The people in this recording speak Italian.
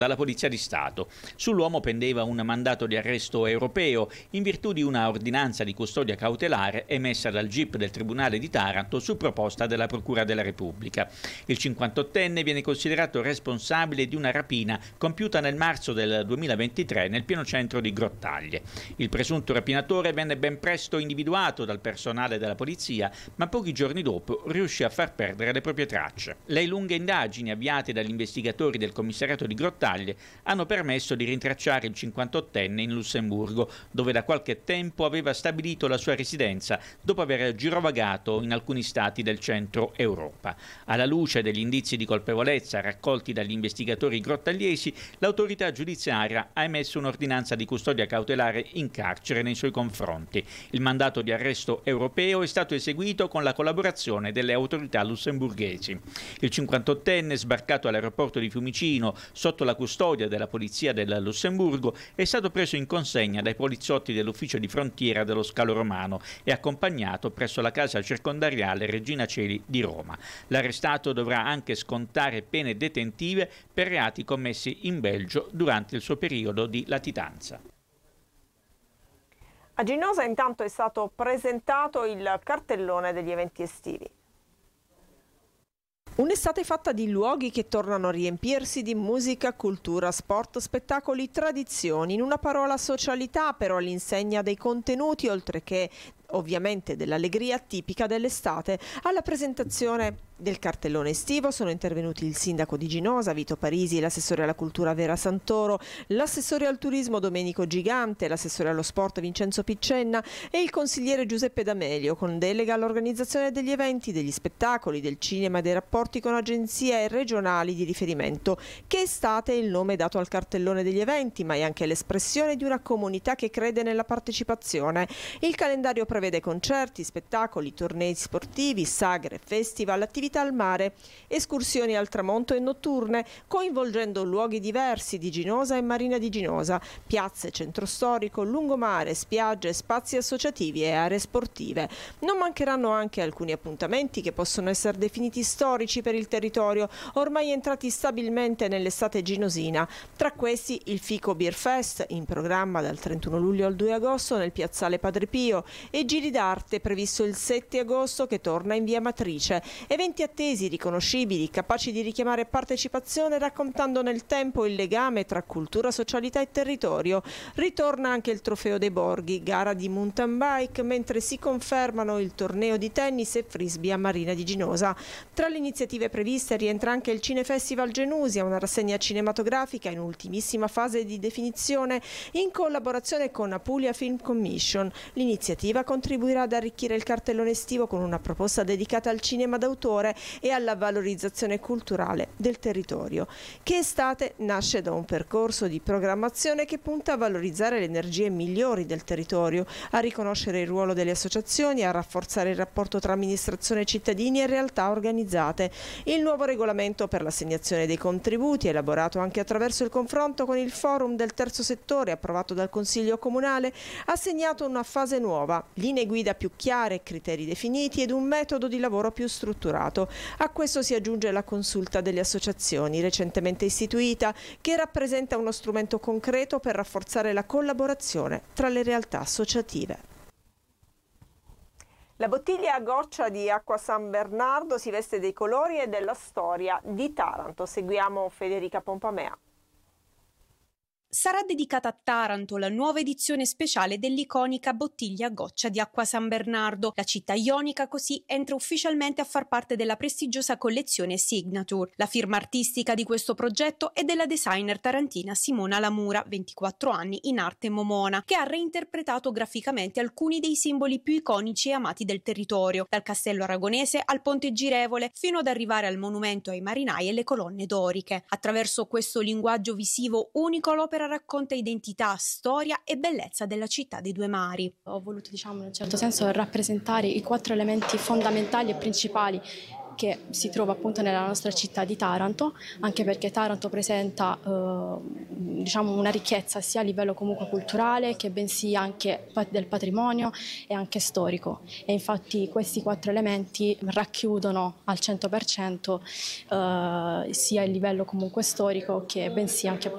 dalla Polizia di Stato. Sull'uomo pendeva un mandato di arresto europeo in virtù di una ordinanza di custodia cautelare emessa dal GIP del Tribunale di Taranto su proposta della Procura della Repubblica. Il 58enne viene considerato responsabile di una rapina compiuta nel marzo del 2023 nel pieno centro di Grottaglie. Il presunto rapinatore venne ben presto individuato dal personale della polizia, ma pochi giorni dopo riuscì a far perdere le proprie tracce. Le lunghe indagini avviate dagli investigatori del commissariato di Grottaglie hanno permesso di rintracciare il 58enne in Lussemburgo, dove da qualche tempo aveva stabilito la sua residenza dopo aver girovagato in alcuni stati del centro Europa. Alla luce degli indizi di colpevolezza raccolti dagli investigatori grottagliesi, l'autorità giudiziaria ha emesso un'ordinanza di custodia cautelare in carcere nei suoi confronti. Il mandato di arresto europeo è stato eseguito con la collaborazione delle autorità lussemburghesi. Il 58enne, sbarcato all'aeroporto di Fiumicino sotto la custodia della polizia del Lussemburgo, è stato preso in consegna dai poliziotti dell'ufficio di frontiera dello Scalo Romano e accompagnato presso la casa circondariale Regina Coeli di Roma. L'arrestato dovrà anche scontare pene detentive per reati commessi in Belgio durante il suo periodo di latitanza. A Ginosa intanto è stato presentato il cartellone degli eventi estivi. Un'estate fatta di luoghi che tornano a riempirsi di musica, cultura, sport, spettacoli, tradizioni. In una parola socialità, però all'insegna dei contenuti, oltre che ovviamente dell'allegria tipica dell'estate. Alla presentazione del cartellone estivo sono intervenuti il sindaco di Ginosa, Vito Parisi, l'assessore alla cultura Vera Santoro, l'assessore al turismo Domenico Gigante, l'assessore allo sport Vincenzo Piccenna e il consigliere Giuseppe D'Amelio, con delega all'organizzazione degli eventi, degli spettacoli, del cinema e dei rapporti con agenzie regionali di riferimento. Che estate è il nome dato al cartellone degli eventi, ma è anche l'espressione di una comunità che crede nella partecipazione. Il calendario prevede concerti, spettacoli, tornei sportivi, sagre, festival, attività al mare, escursioni al tramonto e notturne, coinvolgendo luoghi diversi di Ginosa e Marina di Ginosa, piazze, centro storico, lungomare, spiagge, spazi associativi e aree sportive. Non mancheranno anche alcuni appuntamenti che possono essere definiti storici per il territorio, ormai entrati stabilmente nell'estate ginosina. Tra questi il Fico Beer Fest, in programma dal 31 luglio al 2 agosto nel piazzale Padre Pio, e Giri d'Arte, previsto il 7 agosto che torna in via Matrice. Eventi attesi, riconoscibili, capaci di richiamare partecipazione raccontando nel tempo il legame tra cultura, socialità e territorio. Ritorna anche il Trofeo dei Borghi, gara di mountain bike, mentre si confermano il torneo di tennis e frisbee a Marina di Ginosa. Tra le iniziative previste rientra anche il Cinefestival Genusia, una rassegna cinematografica in ultimissima fase di definizione in collaborazione con Apulia Film Commission. L'iniziativa contribuirà ad arricchire il cartellone estivo con una proposta dedicata al cinema d'autore e alla valorizzazione culturale del territorio. Che estate nasce da un percorso di programmazione che punta a valorizzare le energie migliori del territorio, a riconoscere il ruolo delle associazioni, a rafforzare il rapporto tra amministrazione, cittadini e realtà organizzate. Il nuovo regolamento per l'assegnazione dei contributi, elaborato anche attraverso il confronto con il forum del terzo settore approvato dal Consiglio Comunale, ha segnato una fase nuova, linee guida più chiare, criteri definiti ed un metodo di lavoro più strutturato. A questo si aggiunge la consulta delle associazioni recentemente istituita, che rappresenta uno strumento concreto per rafforzare la collaborazione tra le realtà associative. La bottiglia a goccia di Acqua San Bernardo si veste dei colori e della storia di Taranto. Seguiamo Federica Pompamea. Sarà dedicata a Taranto la nuova edizione speciale dell'iconica bottiglia a goccia di Acqua San Bernardo. La città ionica così entra ufficialmente a far parte della prestigiosa collezione Signature. La firma artistica di questo progetto è della designer tarantina Simona Lamura, 24 anni, in arte momona, che ha reinterpretato graficamente alcuni dei simboli più iconici e amati del territorio, dal castello aragonese al ponte girevole fino ad arrivare al monumento ai marinai e le colonne doriche. Attraverso questo linguaggio visivo unico l'opera racconta identità, storia e bellezza della città dei due mari. Ho voluto, in un certo senso, rappresentare i 4 elementi fondamentali e principali che si trova appunto nella nostra città di Taranto, anche perché Taranto presenta una ricchezza sia a livello comunque culturale che bensì anche del patrimonio e anche storico, e infatti questi 4 elementi racchiudono al 100% sia il livello comunque storico che bensì anche